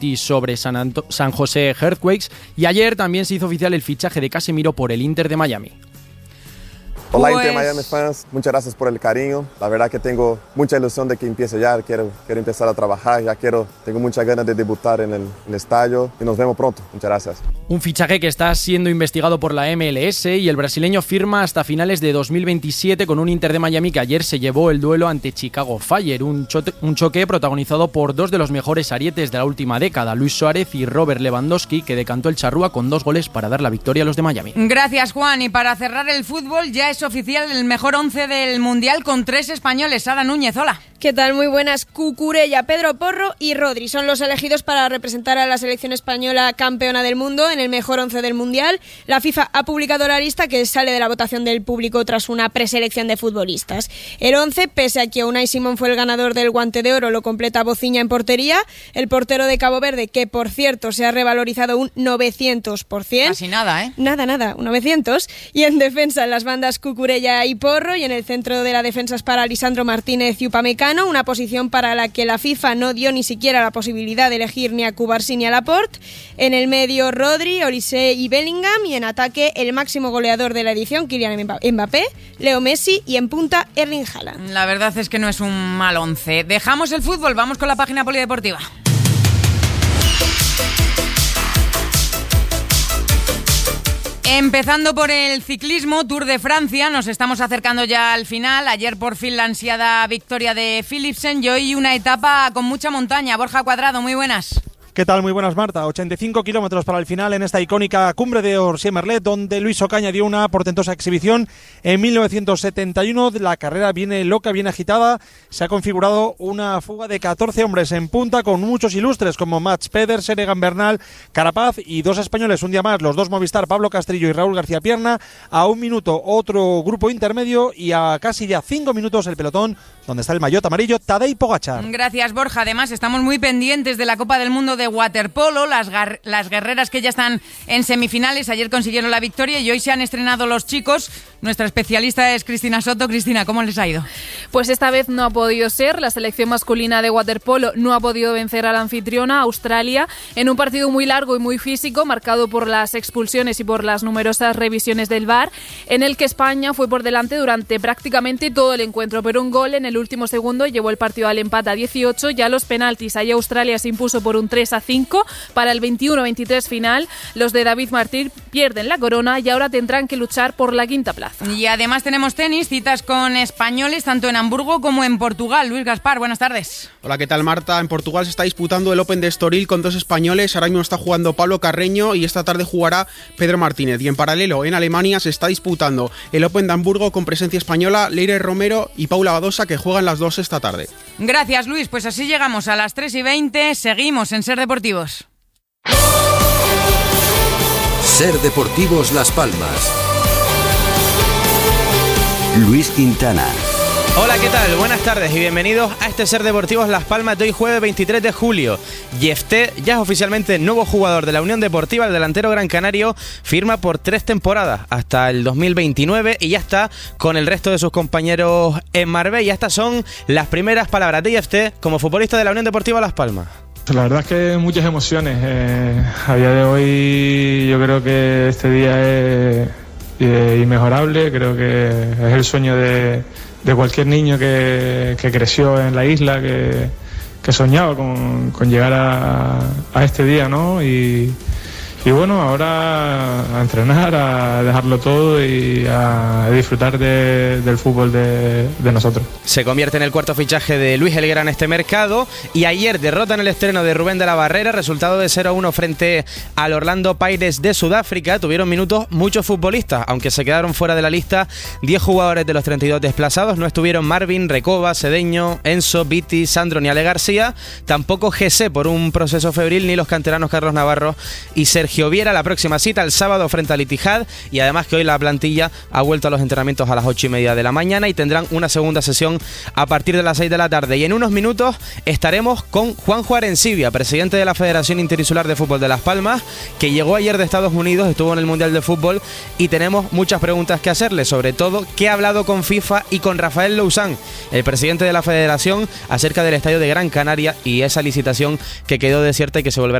sobre San José Earthquakes, y ayer también se hizo oficial el fichaje de Casemiro por el Inter de Miami. Hola Inter Miami fans, muchas gracias por el cariño. La verdad que tengo mucha ilusión de que empiece ya, quiero empezar a trabajar, tengo muchas ganas de debutar en el estadio y nos vemos pronto. Muchas gracias. Un fichaje que está siendo investigado por la MLS y el brasileño firma hasta finales de 2027 con un Inter de Miami que ayer se llevó el duelo ante Chicago Fire, un choque protagonizado por dos de los mejores arietes de la última década, Luis Suárez y Robert Lewandowski, que decantó el charrúa con 2 goles para dar la victoria a los de Miami. Gracias, Juan. Y para cerrar el fútbol, ya es oficial el mejor 11 del Mundial con 3 españoles. Sara Núñez, hola. ¿Qué tal? Muy buenas. Cucurella, Pedro Porro y Rodri son los elegidos para representar a la selección española campeona del mundo en el mejor 11 del Mundial. La FIFA ha publicado la lista que sale de la votación del público tras una preselección de futbolistas. El 11, pese a que Unai Simón fue el ganador del Guante de Oro, lo completa Bociña en portería, el portero de Cabo Verde, que por cierto se ha revalorizado un 900%. Casi nada, ¿eh? Nada, un 900. Y en defensa, en las bandas Cucurella y Porro, y en el centro de la defensa es para Lisandro Martínez y Upamecano, una posición para la que la FIFA no dio ni siquiera la posibilidad de elegir ni a Cubarsí ni a Laporte. En el medio, Rodri, Olise y Bellingham, y en ataque el máximo goleador de la edición, Kylian Mbappé, Leo Messi, y en punta Erling Haaland. La verdad es que no es un mal 11. Dejamos el fútbol, vamos con la página polideportiva. Empezando por el ciclismo, Tour de Francia, nos estamos acercando ya al final. Ayer por fin la ansiada victoria de Philipsen y hoy una etapa con mucha montaña. Borja Cuadrado, muy buenas. ¿Qué tal? Muy buenas, Marta. 85 kilómetros para el final en esta icónica cumbre de Orsier-Merlet, donde Luis Ocaña dio una portentosa exhibición en 1971. La carrera viene loca, bien agitada. Se ha configurado una fuga de 14 hombres en punta, con muchos ilustres como Mats Pedersen, Egan Bernal, Carapaz y 2 españoles, un día más, los 2 Movistar, Pablo Castrillo y Raúl García Pierna. A 1 minuto otro grupo intermedio y a casi ya 5 minutos el pelotón, donde está el maillot amarillo, Tadej Pogačar. Gracias, Borja. Además, estamos muy pendientes de la Copa del Mundo de waterpolo, las guerreras que ya están en semifinales. Ayer consiguieron la victoria y hoy se han estrenado los chicos. Nuestra especialista es Cristina Soto. Cristina, ¿cómo les ha ido? Pues esta vez no ha podido ser. La selección masculina de waterpolo no ha podido vencer a la anfitriona, Australia, en un partido muy largo y muy físico, marcado por las expulsiones y por las numerosas revisiones del VAR, en el que España fue por delante durante prácticamente todo el encuentro, pero un gol en el último segundo llevó el partido al empate a 18. Ya los penaltis, ahí Australia se impuso por un 3-5. Para el 21-23 final, los de David Martín pierden la corona y ahora tendrán que luchar por la quinta plaza. Y además tenemos tenis, citas con españoles tanto en Hamburgo como en Portugal. Luis Gaspar, buenas tardes. Hola, ¿qué tal, Marta? En Portugal se está disputando el Open de Estoril con 2 españoles. Ahora mismo está jugando Pablo Carreño y esta tarde jugará Pedro Martínez. Y en paralelo, en Alemania se está disputando el Open de Hamburgo con presencia española, Leire Romero y Paula Badosa, que juegan las 2 esta tarde. Gracias, Luis. Pues así llegamos a las 3:20. Seguimos en Ser Deportivos. Ser Deportivos Las Palmas. Luis Quintana. Hola, ¿qué tal? Buenas tardes y bienvenidos a este Ser Deportivos Las Palmas de hoy jueves 23 de julio. Yefté ya es oficialmente nuevo jugador de la Unión Deportiva. El delantero gran canario firma por 3 temporadas hasta el 2029 y ya está con el resto de sus compañeros en Marbella. Estas son las primeras palabras de Yefté como futbolista de la Unión Deportiva Las Palmas. La verdad es que muchas emociones. A día de hoy yo creo que este día es inmejorable. Creo que es el sueño de cualquier niño que creció en la isla, que soñaba con llegar a este día, ¿no? Y bueno, ahora a entrenar, a dejarlo todo y a disfrutar del fútbol de nosotros. Se convierte en el cuarto fichaje de Luis Helguera en este mercado y ayer derrota en el estreno de Rubén de la Barrera, resultado de 0-1 frente al Orlando Pirates de Sudáfrica. Tuvieron minutos muchos futbolistas, aunque se quedaron fuera de la lista 10 jugadores de los 32 desplazados. No estuvieron Marvin, Recoba, Cedeño, Enzo, Viti, Sandro ni Ale García, tampoco Jesse por un proceso febril, ni los canteranos Carlos Navarro y Sergio Sergio Viera. La próxima cita el sábado frente al Ittihad, y además que hoy la plantilla ha vuelto a los entrenamientos a las 8:30 de la mañana y tendrán una segunda sesión a partir de las 6 de la tarde. Y en unos minutos estaremos con Juanjo Arencibia, presidente de la Federación Interinsular de Fútbol de Las Palmas, que llegó ayer de Estados Unidos, estuvo en el Mundial de Fútbol, y tenemos muchas preguntas que hacerle, sobre todo qué ha hablado con FIFA y con Rafael Lousán, el presidente de la Federación, acerca del estadio de Gran Canaria y esa licitación que quedó desierta y que se volverá